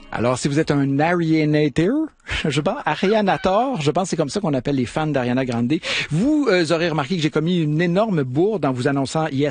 Alors, si vous êtes un Arianator, je pense que c'est comme ça qu'on appelle les fans d'Ariana Grande, vous aurez remarqué que j'ai commis une énorme bourde en vous annonçant